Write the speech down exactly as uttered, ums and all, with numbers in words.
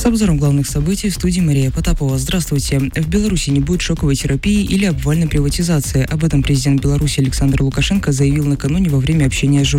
С обзором главных событий в студии Мария Потапова. Здравствуйте. В Беларуси не будет шоковой терапии или обвальной приватизации. Об этом президент Беларуси Александр Лукашенко заявил накануне во время общения с журналистами.